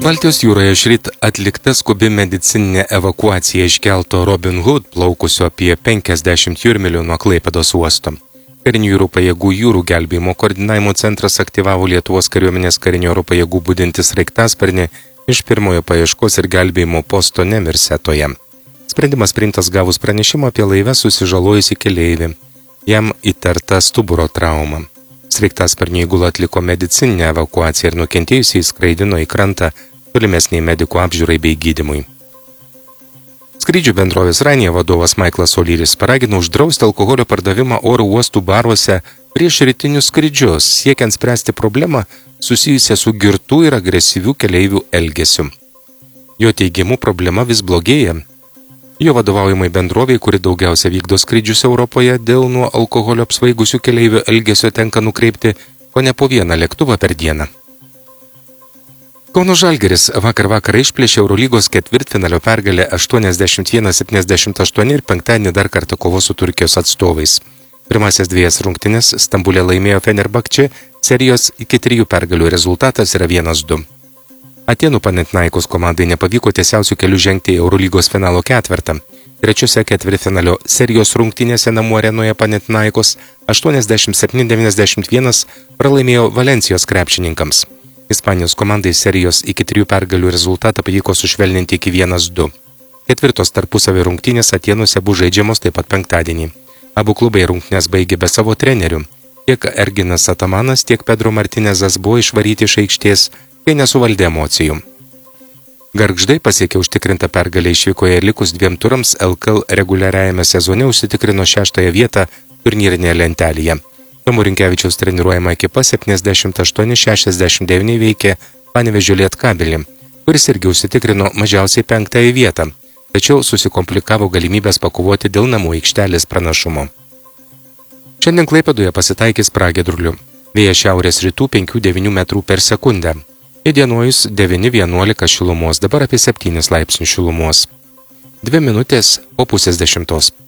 Baltijos jūroje šryt atlikta skubi medicininė evakuacija iš kelto Robin Hood plaukusio apie 50 jūrmilių nuo Klaipėdos uosto. Karinių jūrų pajėgų jūrų gelbėjimo koordinavimo centras aktyvavo Lietuvos kariuomenės karinių oro pajėgų budintis sraigtasparnį iš pirmojo paieškos ir gelbėjimo posto Nemirsetoje. Sprendimas priimtas gavus pranešimą apie laive susižalojusį keleivį. Jam įtarta stuburo trauma. Sraigtasparnio įgula atliko medicininę evakuaciją ir nukentėjusį skraidino į krantą tolimesniai medikų apžiūrai bei gydymui. Skrydžių bendrovės Ryanair vadovas Michaelas O'Learys paragino uždrausti alkoholio pardavimą oro uostų baruose prieš rytinius skrydžius, siekiant spręsti problemą susijusią su girtų ir agresyvių keleivių elgesiu. Jo teigimu problema vis blogėja. Jo vadovaujamai bendroviai, kuri daugiausia vykdo skrydžius Europoje, dėl nuo alkoholio apsvaigusių keleivių elgesio tenka nukreipti kone po vieną lėktuvą per dieną. Kauno Žalgiris vakar išplėšė Eurolygos ketvirtfinalio pergalę 81-78 ir penktadienį dar kartą kovos su Turkijos atstovais. Pirmasias dviejas rungtynes Stambule laimėjo Fenerbahče, serijos iki 3 pergalių rezultatas yra 1-2. Atėnų Panathinaikos komandai nepavyko tiesiausių kelių žengti į Eurolygos finalo ketvertą. Trečiose ketvirtfinalio serijos rungtynėse namų arenoje Panathinaikos 87-91 pralaimėjo Valencijos krepšininkams. Ispanijos komandai serijos iki 3 pergalių rezultatą pavyko sušvelninti iki 1-2. Ketvirtos tarpusavio rungtynės Atėnuose bus žaidžiamos taip pat penktadienį. Abu klubai rungtynes baigė be savo trenerių. Tiek Erginas Atamanas, tiek Pedro Martinezas buvo išvaryti iš aikštės, kai nesuvaldė emocijų. Gargždai pasiekė užtikrintą pergalę išvykoje likus 2 turams LKL reguliariajame sezone užsitikrino 6 vietą turnyrinėje lentelėje. Tomo Rinkevičiaus treniruojama ekipa 78-69 veikė Panevėžio Lietkabelį, kuris irgi užsitikrino mažiausiai 5 vietą, tačiau susikomplikavo galimybės pakovoti dėl namų aikštelės pranašumo. Šiandien Klaipėdoje pasitaikys pragiedrulių. Vėjas šiaurės rytų 5-9 metrų per sekundę. Įdienojus 9-11 šilumos, dabar apie 7 laipsnių šilumos. 2 minutės po 9:30.